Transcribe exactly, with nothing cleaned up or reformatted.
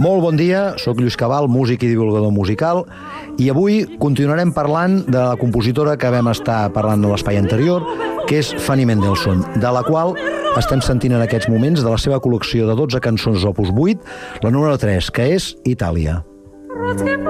Molt bon dia, sóc Lluís Cabal, músic i divulgador musical, i avui continuarem parlant de la compositora que vam estar parlant a l'espai anterior, que és Fanny Mendelssohn, de la qual estem sentint en aquests moments, de la seva col·lecció de dotze cançons opus vuit, la número tres, que és Itàlia.